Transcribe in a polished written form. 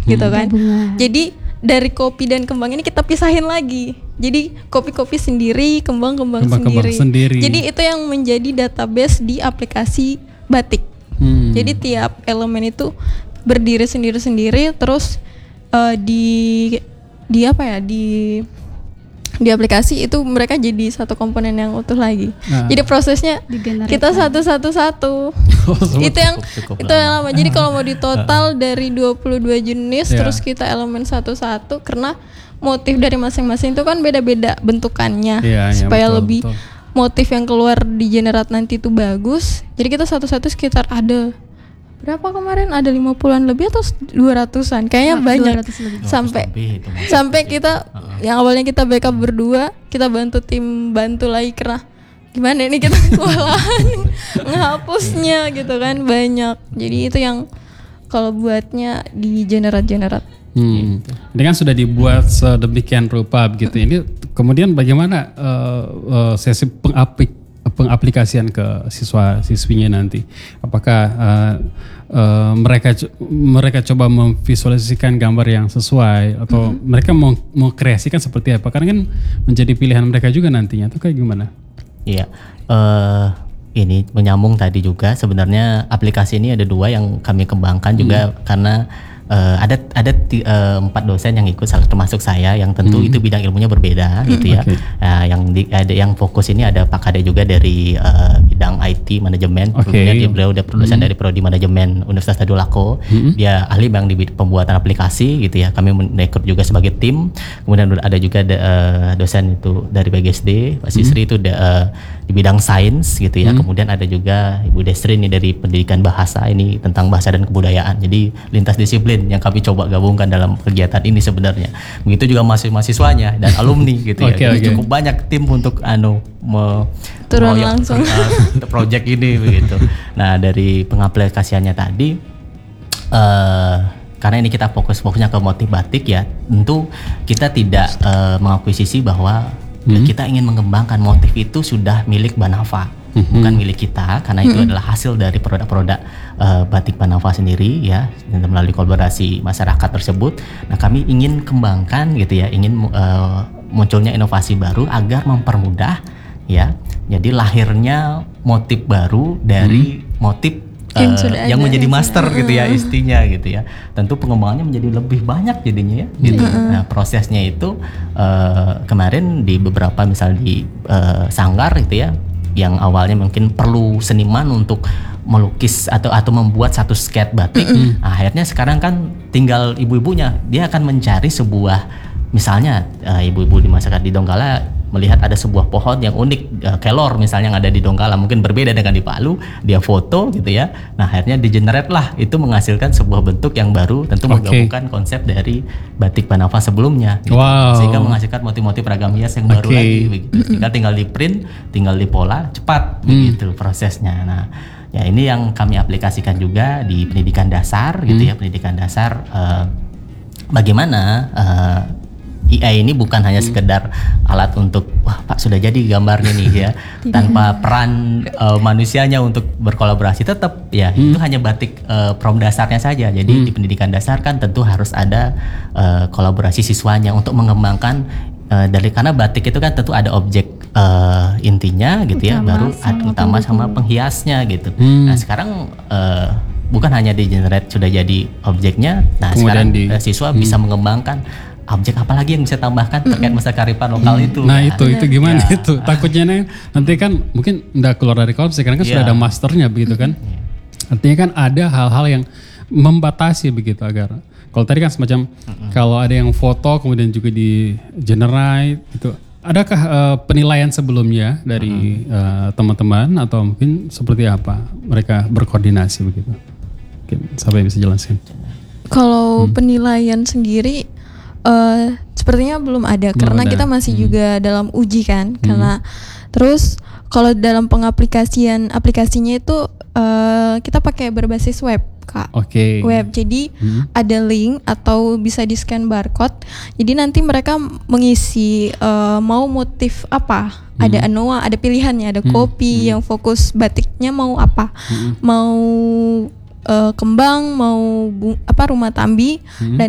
gitu kan. Gabungan. Jadi dari kopi dan kembang ini kita pisahin lagi. Jadi kopi-kopi sendiri, kembang-kembang sendiri. Jadi itu yang menjadi database di aplikasi batik. Jadi tiap elemen itu berdiri sendiri-sendiri, terus di apa ya, di aplikasi itu mereka jadi satu komponen yang utuh lagi. Jadi prosesnya kita satu-satu. Itu yang lama. Jadi kalau mau ditotal dari 22 jenis terus kita elemen satu-satu, karena motif dari masing-masing itu kan beda-beda bentukannya. Supaya betul, lebih motif yang keluar di generat nanti itu bagus. Jadi kita satu-satu sekitar ada berapa kemarin, ada 50-an lebih atau 200-an kayaknya banyak, sampai kita yang awalnya kita backup berdua, kita bantu lagi karena gimana ini kita kewalahan ngehapusnya gitu kan, banyak. Jadi itu yang kalau buatnya di generat. Ini kan sudah dibuat sedemikian rupa begitu. Ini kemudian bagaimana sesi pengaplikasian ke siswa-siswinya nanti? Apakah mereka coba memvisualisasikan gambar yang sesuai atau mereka mau kreasikan seperti apa? Karena kan menjadi pilihan mereka juga nantinya. Itu kayak gimana? Iya, ini menyambung tadi juga, sebenarnya aplikasi ini ada 2 yang kami kembangkan juga karena ada 4 dosen yang ikut, termasuk saya, yang tentu itu bidang ilmunya berbeda gitu ya. Ada yang fokus ini ada Pak Kade juga dari bidang IT manajemen. Kemudian beliau udah dosen dari prodi manajemen Universitas Tadulako. Dia ahli bang di pembuatan aplikasi gitu ya. Kami merekrut juga sebagai tim. Kemudian ada juga dosen itu dari BGSD, Pak Sisri itu di bidang sains gitu ya. Kemudian ada juga Ibu Destri ini dari pendidikan bahasa, ini tentang bahasa dan kebudayaan. Jadi lintas disiplin yang kami coba gabungkan dalam kegiatan ini sebenarnya. Begitu juga mahasiswanya dan alumni gitu ya. Cukup banyak tim untuk turun langsung project ini begitu. Nah, dari pengaplikasiannya tadi karena ini kita fokusnya ke motif batik ya, tentu kita tidak mengakuisisi bahwa kita ingin mengembangkan motif itu sudah milik Banava. Bukan milik kita, karena itu adalah hasil dari produk-produk batik Banava sendiri ya, melalui kolaborasi masyarakat tersebut. Nah, kami ingin kembangkan gitu ya, ingin munculnya inovasi baru agar mempermudah ya. Jadi lahirnya motif baru dari motif yang menjadi master gitu ya istinya gitu ya. Tentu pengembangannya menjadi lebih banyak jadinya ya gitu. Nah, prosesnya itu kemarin di beberapa misal di sanggar gitu ya, yang awalnya mungkin perlu seniman untuk melukis atau membuat satu sketch batik. Nah, akhirnya sekarang kan tinggal ibu-ibunya, dia akan mencari sebuah, misalnya ibu-ibu di masyarakat di Donggala melihat ada sebuah pohon yang unik, kelor misalnya yang ada di Donggala, mungkin berbeda dengan di Palu, dia foto gitu ya. Nah, akhirnya di-generate lah, itu menghasilkan sebuah bentuk yang baru, tentu menggabungkan konsep dari batik Banava sebelumnya gitu. Sehingga menghasilkan motif-motif ragam hias yang baru lagi begitu. Tinggal di print, tinggal di pola, cepat begitu prosesnya. Nah, ya ini yang kami aplikasikan juga di pendidikan dasar gitu ya, pendidikan dasar. Bagaimana AI ini bukan hanya sekedar alat untuk wah Pak sudah jadi gambarnya nih ya, tanpa peran manusianya untuk berkolaborasi, tetap ya itu hanya batik prom dasarnya saja. Jadi di pendidikan dasar kan tentu harus ada kolaborasi siswanya untuk mengembangkan dari, karena batik itu kan tentu ada objek intinya gitu ya, baru utama sama penghiasnya gitu. Nah, sekarang bukan hanya di generate sudah jadi objeknya. Nah, kemudian sekarang siswa bisa mengembangkan objek apa lagi yang bisa tambahkan terkait masa kearifan lokal itu. Nah, itu gimana itu? Takutnya nanti kan mungkin udah keluar dari kolom, sekarang kan sudah ada masternya begitu kan. Artinya kan ada hal-hal yang membatasi begitu agar, kalau tadi kan semacam kalau ada yang foto kemudian juga di generate itu, adakah penilaian sebelumnya dari teman-teman atau mungkin seperti apa mereka berkoordinasi begitu? Mungkin siapa yang bisa jelaskan? Kalau penilaian sendiri sepertinya belum ada, karena kita masih juga dalam uji kan. Karena terus kalau dalam aplikasinya itu kita pakai berbasis web Kak. Web. Jadi ada link atau bisa di scan barcode. Jadi nanti mereka mengisi mau motif apa. Ada anoa, ada pilihannya, ada kopi yang fokus batiknya mau apa. Mau kembang, mau rumah tambi, dan